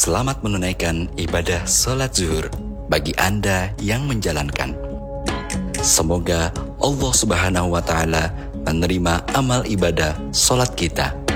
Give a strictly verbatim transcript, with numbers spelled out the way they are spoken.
Selamat menunaikan ibadah sholat zuhur bagi Anda yang menjalankan. Semoga Allah Subhanahu wa Ta'ala menerima amal ibadah sholat kita.